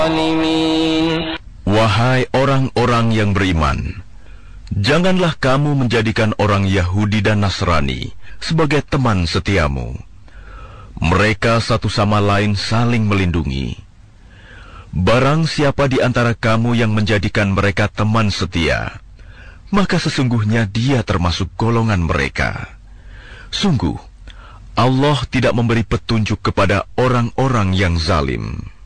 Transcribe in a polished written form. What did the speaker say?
Wahai orang-orang yang beriman, janganlah kamu menjadikan orang Yahudi dan Nasrani sebagai teman setiamu. Mereka satu sama lain saling melindungi. Barang siapa di antara kamu yang menjadikan mereka teman setia, maka sesungguhnya dia termasuk golongan mereka. Sungguh, Allah tidak memberi petunjuk kepada orang-orang yang zalim.